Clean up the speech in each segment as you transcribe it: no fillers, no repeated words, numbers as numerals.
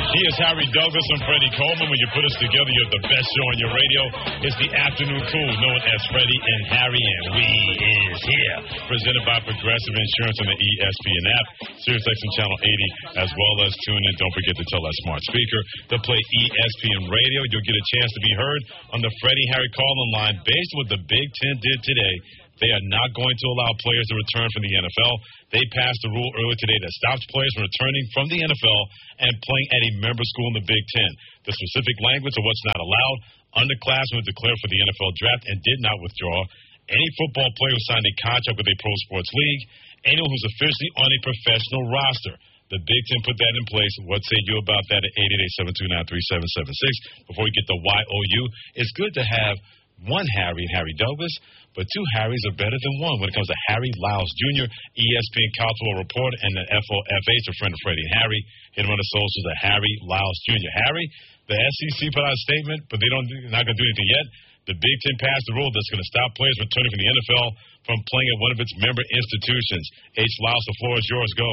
He is Harry Douglas and Freddie Coleman. When you put us together, you're the best show on your radio. It's the afternoon crew, known as Freddie and Harry, and we is here. Presented by Progressive Insurance on the ESPN app, SiriusXM Channel 80, as well as tune in. Don't forget to tell that smart speaker to play ESPN Radio. You'll get a chance to be heard on the Freddie Harry call-in line. Based on what the Big Ten did today, they are not going to allow players to return from the NFL. They passed a rule earlier today that stops players from returning from the NFL and playing at a member school in the Big Ten. The specific language of what's not allowed: underclassmen were declared for the NFL draft and did not withdraw. Any football player who signed a contract with a pro sports league. Anyone who's officially on a professional roster. The Big Ten put that in place. What say you about that at 888-729-3776? Before we get the YOU, it's good to have one Harry and Harry Douglas, but two Harrys are better than one when it comes to Harry Lyles Jr., ESPN college football reporter, and the FOFH, a friend of Freddie and Harry. Hit him on the socials at Harry Lyles Jr. Harry, the SEC put out a statement, but they're not going to do anything yet. The Big Ten passed a rule that's going to stop players returning from the NFL from playing at one of its member institutions. H. Lyles, the floor is yours. Go.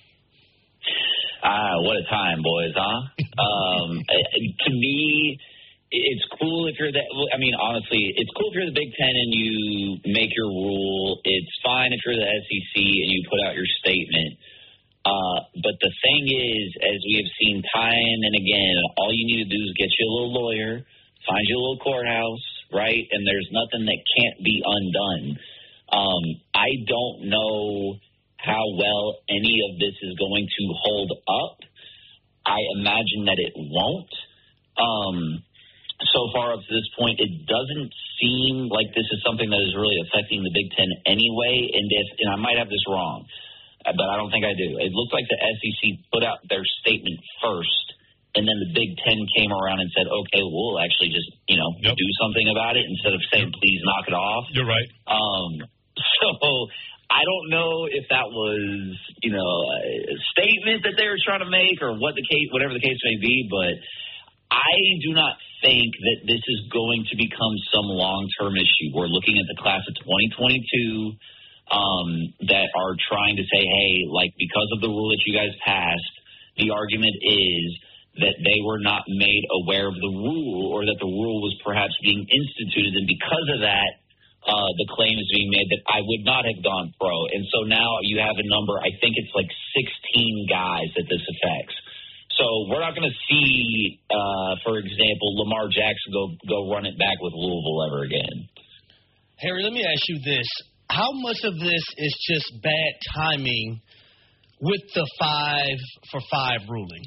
What a time, boys, huh? To me, it's cool if you're honestly, it's cool if you're the Big Ten and you make your rule. It's fine if you're the SEC and you put out your statement. But the thing is, as we have seen time and again, all you need to do is get you a little lawyer, find you a little courthouse, right? And there's nothing that can't be undone. I don't know how well any of this is going to hold up. I imagine that it won't. So far up to this point, it doesn't seem like this is something that is really affecting the Big Ten anyway. And I might have this wrong, but I don't think I do. It looks like the SEC put out their statement first, and then the Big Ten came around and said, okay, we'll actually just, do something about it instead of saying, please knock it off. You're right. So I don't know if that was, a statement that they were trying to make or whatever the case may be, but I do not think that this is going to become some long-term issue. We're looking at the class of 2022 that are trying to say, hey, because of the rule that you guys passed, the argument is that they were not made aware of the rule or that the rule was perhaps being instituted, and because of that, the claim is being made that I would not have gone pro. And so now you have a number, I think it's 16 guys that this affects. So we're not going to see, for example, Lamar Jackson go run it back with Louisville ever again. Harry, let me ask you this. How much of this is just bad timing with the 5-for-5 ruling?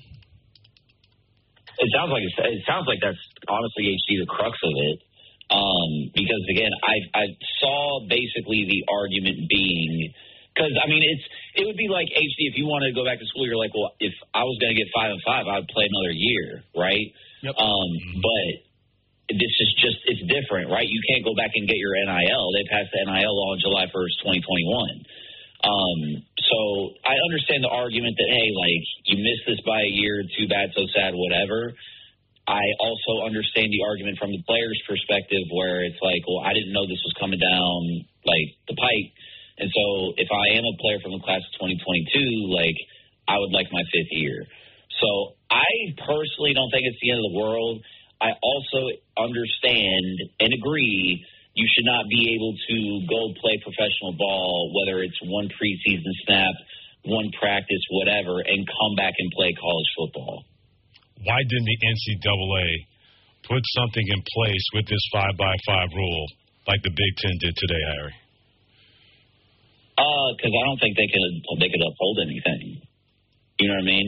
It sounds like that's honestly, HD, the crux of it. Because, again, I saw basically the argument being – because, it would be like, HD, if you wanted to go back to school, you're like, well, if I was going to get 5 and 5, I would play another year, right? Yep. But this is just – it's different, right? You can't go back and get your NIL. They passed the NIL law on July 1st, 2021. So I understand the argument that, hey, you missed this by a year, too bad, so sad, whatever. I also understand the argument from the player's perspective where it's well, I didn't know this was coming down, the pipe. And so if I am a player from the class of 2022, I would like my 5th year. So I personally don't think it's the end of the world. I also understand and agree you should not be able to go play professional ball, whether it's one preseason snap, one practice, whatever, and come back and play college football. Why didn't the NCAA put something in place with this 5-by-5 rule like the Big Ten did today, Harry? Because I don't think they could uphold anything. You know what I mean?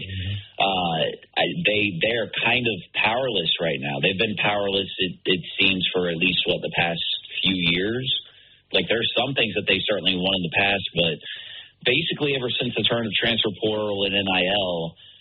They're kind of powerless right now. They've been powerless, it seems, for at least, the past few years. There's some things that they certainly won in the past, but basically ever since the turn of transfer portal and NIL,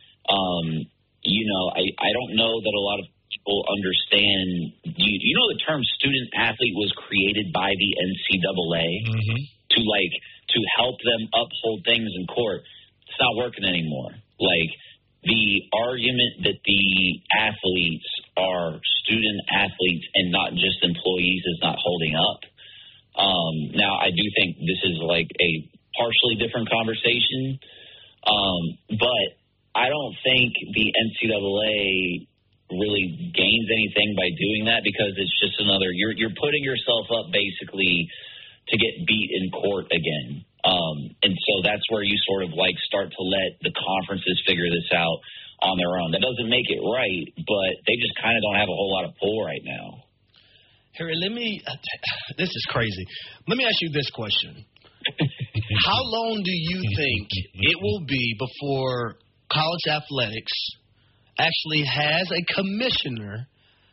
I don't know that a lot of people understand. You know, the term student athlete was created by the NCAA to help them uphold things in court. It's not working anymore. The argument that the athletes are student athletes and not just employees is not holding up. Now, I do think this is a partially different conversation, but I don't think the NCAA really gains anything by doing that, because it's just another, you're putting yourself up basically to get beat in court again. And so that's where you sort of like start to let the conferences figure this out on their own. That doesn't make it right, but they just kind of don't have a whole lot of pull right now. Harry, this is crazy. Let me ask you this question. How long do you think it will be before college athletics actually has a commissioner